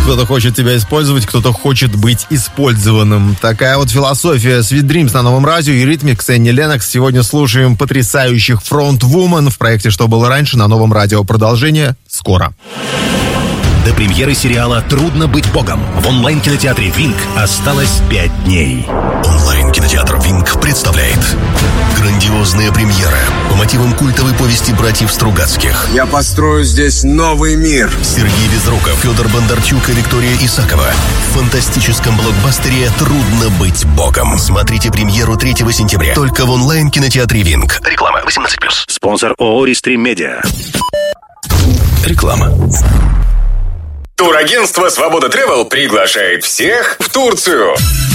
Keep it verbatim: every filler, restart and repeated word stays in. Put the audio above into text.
Кто-то хочет тебя использовать, кто-то хочет быть использованным. Такая вот философия Sweet Dreams на Новом радио. И Ритмикс, Энни Ленокс. Сегодня слушаем потрясающих фронтвумен в проекте «Что было раньше» на Новом радио. Продолжение скоро. До премьеры сериала «Трудно быть богом» в онлайн-кинотеатре «Винк» осталось пять дней. Онлайн-кинотеатр «Винк» представляет грандиозная премьера по мотивам культовой повести братьев Стругацких. Я построю здесь новый мир. Сергей Безруков, Федор Бондарчук и Виктория Исакова в фантастическом блокбастере «Трудно быть богом». Смотрите премьеру третьего сентября только в онлайн-кинотеатре «Винк». Реклама восемнадцать плюс. Спонсор ООО «Ристрим Медиа». Реклама. Турагентство «Свобода Тревел» приглашает всех в Турцию.